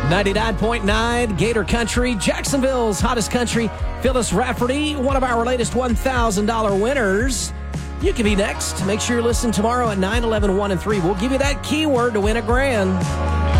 99.9 Gator Country, Jacksonville's hottest country. Phyllis Rafferty, one of our latest $1,000 winners. You can be next. Make sure you listen tomorrow at 9, 11, 1, and 3. We'll give you that keyword to win $1,000.